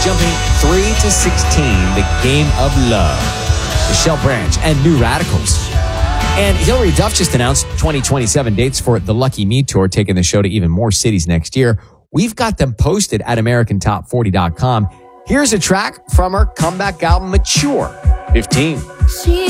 jumping 3 to 16, The Game of Love. Michelle Branch and New Radicals. And Hilary Duff just announced 2027 dates for the Lucky Me Tour, taking the show to even more cities next year. We've got them posted at AmericanTop40.com. Here's a track from her comeback album, Mature 15.